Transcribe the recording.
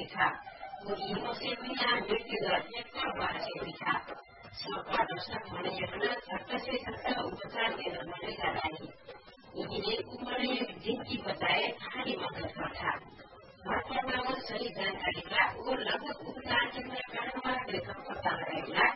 था। उनी मुस्लिमया व्यक्तिगत बातचीत था। सबबाट सम्मानना झट्ट से झट्ट उपचार देना मरेगा नहीं। यिनीले उम्रले जिंदगी बचाए भारी मदद गर्छ। घटनामा सही जानकारी वा लगभग उपचार केन्द्र कारणमा पत्ता लगाइला